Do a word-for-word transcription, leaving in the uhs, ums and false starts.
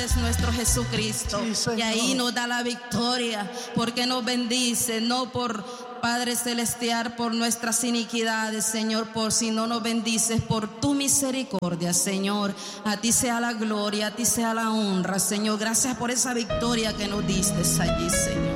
es nuestro Jesucristo. Sí, Señor. Y ahí nos da la victoria, porque nos bendice, no por Padre Celestial, por nuestras iniquidades, Señor, por si no nos bendices, por tu misericordia, Señor. A ti sea la gloria, a ti sea la honra, Señor. Gracias por esa victoria que nos diste allí, Señor.